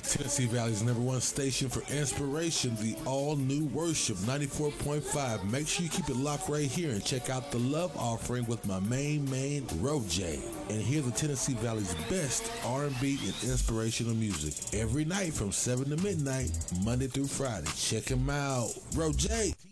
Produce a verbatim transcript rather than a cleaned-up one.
Tennessee Valley's number one station for inspiration, the all-new Worship ninety-four point five. Make sure you keep it locked right here and check out the Love Offering with my main man, Ro'J. And hear the Tennessee Valley's best R and B and inspirational music every night from seven to midnight, Monday through Friday. Check him out, Ro'J.